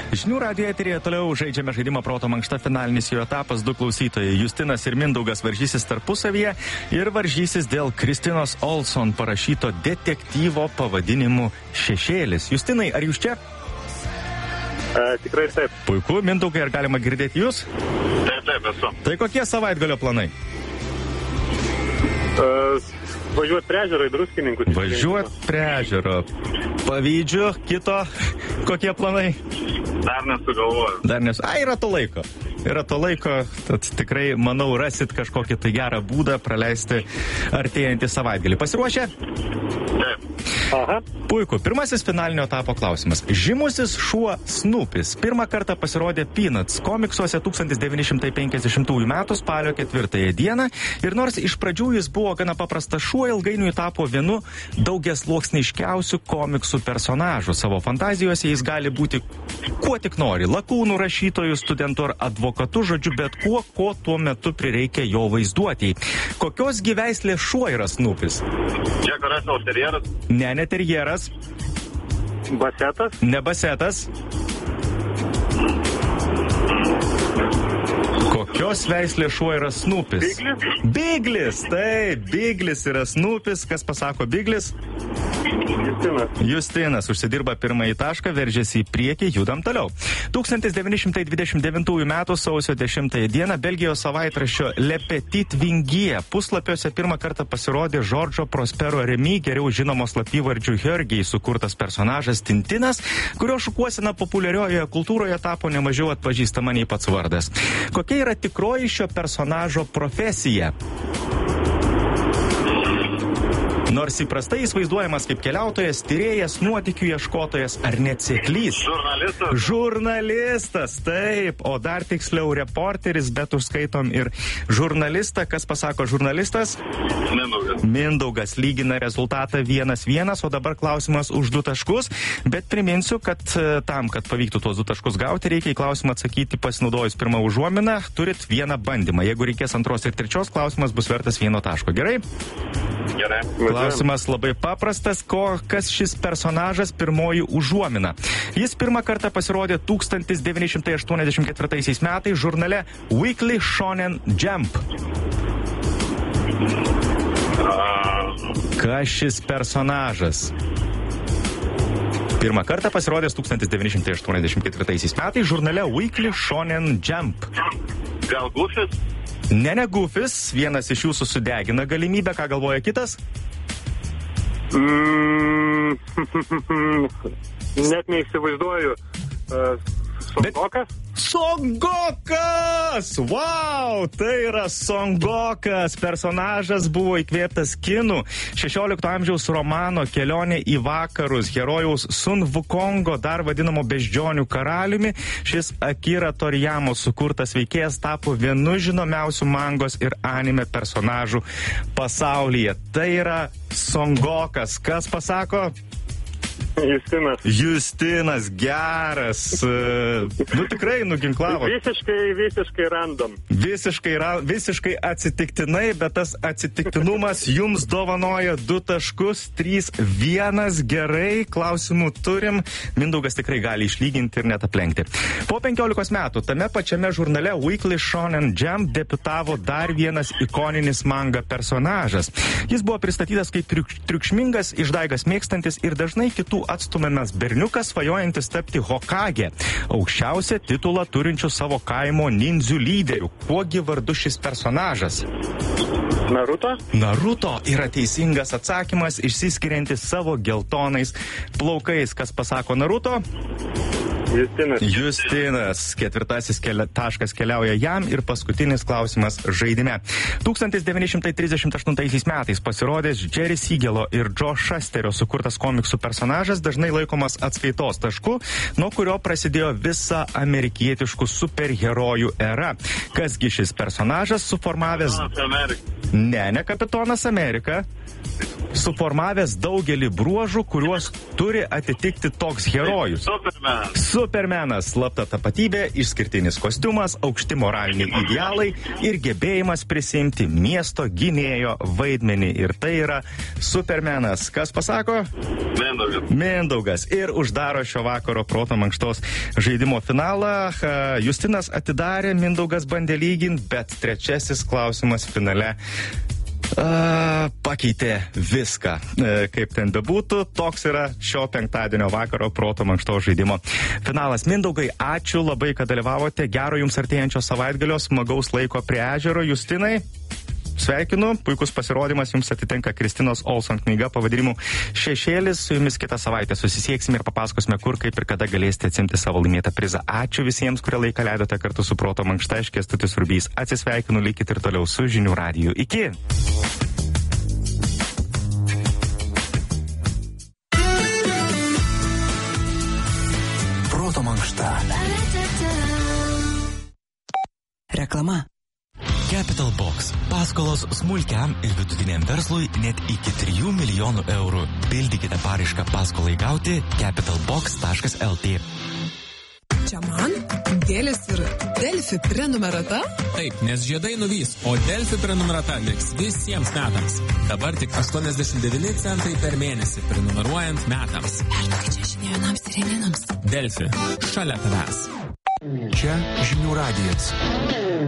Žinių radijo eteryje toliau žaidžiame žaidimą Proto mankšta, finalinis jo etapas. Du klausytojai, Justinas ir Mindaugas, varžysis tarpusavyje ir varžysis dėl Kristinos Olson parašyto detektyvo pavadinimu Šešėlis. Justinai, ar jūs čia? Tikrai taip. Puiku, Mindaugai, ar galima girdėti jūs? Taip, esu. Tai kokie savaitgalio planai? Važiuot prie ežero į Druskininkus. Važiuot prie ežero. Pavydžiu, kito, kokie planai? Dar nesugalvoju. Yra to laiko. Yra to laiko, tad tikrai, manau, rasit kažkokį tai gerą būdą praleisti artėjantį savaitgalį. Pasiruošę? Taip. Aha. Puiku. Pirmasis finalinio etapo klausimas. Žymusis šuo Snoopis pirmą kartą pasirodė Peanuts komiksuose 1950 metų spalio 4 dieną ir nors iš pradžių jis buvo gana paprastas šuo, ilgainiui tapo vienu daugiasluoksniškiausių komiksų personažų. Savo fantazijose jis gali būti kuo tik nori. Lakūnų, rašytojų, studentų ar advokatu, žodžiu, bet kuo, ko tuo metu prireikia jo vaizduotėjai. Kokios gyveislės šuo yra Snoopis? Džeko Russell terjeras? Ne terjeras. Basetas? Ne basetas. Kokios veislės šuo yra Snoopis? Biglis? Biglis, taip, Biglis yra Snoopis. Kas pasako Biglis? Justinas užsidirba pirmąjį tašką, veržiasi į priekį, judam toliau. 1929 metų sausio 10 dieną Belgijos savaitraščio Le Petit Vingie puslapiuose pirmą kartą pasirodė Žordžo Prospero Remy, geriau žinomo slapyvardžiu Hergiai sukurtas personažas Tintinas, kurio šukuosena populiariojoje kultūroje tapo nemažiau atpažįstama nei pats vardas. Kokia yra tikroji šio personažo profesija? Nors įprastai jis vaizduojamas kaip keliautojas, tyrėjas, nuotykių ieškotojas ar net seklys. Žurnalistas. Žurnalistas, taip. O dar tiksliau reporteris, bet užskaitom ir žurnalistą. Kas pasako žurnalistas? Mindaugas lygina rezultatą 1-1, o dabar klausimas už 2 taškus. Bet priminsiu, kad tam, kad pavyktų tuos 2 taškus gauti, reikia į klausimą atsakyti pasinaudojus pirmą užuominą. Turit vieną bandymą. Jeigu reikės antros ir trečios, klausimas bus vertas 1 taško. Gerai? Gerai. Klausimas labai paprastas. Kas šis personažas? Pirmoji užuomina. Jis pirmą kartą pasirodė 1984 metais žurnale Weekly Shonen Jump. Kas šis personažas? Pirmą kartą pasirodęs 1984 metais žurnale Weekly Shonen Jump. Gal Gufis? Ne Gufis. Vienas iš jūsų sudegina galimybę. Ką galvoja kitas? Net neįsivaizduoju. Songokas? Songokas! Wow! Tai yra Songokas. Personažas buvo įkvėptas kinų 16 amžiaus romano Kelionė į vakarus herojaus Sun Wukongo, dar vadinamo beždžionių karaliumi. Šis Akira Toriyamo sukurtas veikėjas tapo vienu žinomiausių mangos ir anime personažų pasaulyje. Tai yra Songokas. Kas pasako? Justinas, geras. Tikrai nuginklavo. Visiškai random. Visiškai atsitiktinai, bet tas atsitiktinumas jums dovanoja 2 taškus, 3-1. Gerai, klausimų turim. Mindaugas tikrai gali išlyginti ir net aplenkti. Po 15 metų tame pačiame žurnale Weekly Shonen Jump debiutavo dar vienas ikoninis manga personažas. Jis buvo pristatytas kaip triukšmingas, išdaigas mėgstantis ir dažnai kitų atstumiamas berniukas, svajojantis tapti Hokage, aukščiausią titulą turinčių savo kaimo nindzių lyderių. Kuogi vardu šis personažas? Naruto? Naruto yra teisingas atsakymas, išsiskiriantis savo geltonais plaukais. Kas pasako Naruto? Justinas. 4 taškas keliauja jam ir paskutinis klausimas žaidime. 1938 metais pasirodęs Jerry Siegelo ir Joe Shusterio sukurtas komiksų personažas dažnai laikomas atskaitos tašku, nuo kurio prasidėjo visa amerikietiškų superherojų era. Kasgi šis personažas suformavęs... Kapitonas Amerika. Ne Kapitonas Amerika. suformavęs daugelį bruožų, kuriuos turi atitikti toks herojus. Supermenas, slapta tapatybė, išskirtinis kostiumas, aukšti moraliniai idealai ir gebėjimas prisimti miesto gynėjo vaidmenį. Ir tai yra Supermenas. Kas pasako? Mindaugas. Ir uždaro šio vakaro proto mankštos žaidimo finalą. Justinas atidarė, Mindaugas bandė lyginti, bet trečiasis klausimas finale pakeitė viską. Kaip ten bebūtų, toks yra šio penktadienio vakaro proto mankštos žaidimo finalas. Mindaugai, ačiū labai, kad dalyvavote. Gero jums artėjančio savaitgalio, smagaus laiko prie ežero. Justinai, sveikinu, puikus pasirodymas, jums atitenka Kristinos Olson knyga pavadinimu Šešėlis. Su jumis kitą savaitę susisieksime ir papasakosime, kur, kaip ir kada galėsite atsimti savo laimėtą prizą. Ačiū visiems, kurie laiką leidote kartu su proto mankšta. Aš Kęstutis Urbys atsisveikinu, likit ir toliau su Žinių radiju. Iki! Proto mankšta. Reklama. Capital Box. Paskolos smulkiam ir vidutiniam verslui net iki 3 milijonų eurų. Pildykite paraišką paskolai gauti capitalbox.lt. Čia man Gėlės ir Delfi prenumerata? Taip, nes žiedai nuvys, o Delfi prenumerata liks visiems metams. Dabar tik 89 centai per mėnesį prenumeruojant metams. Perduokit čia žinia vienams įrenginams. Delfi. Šalia tavęs. Čia Žinių radijas.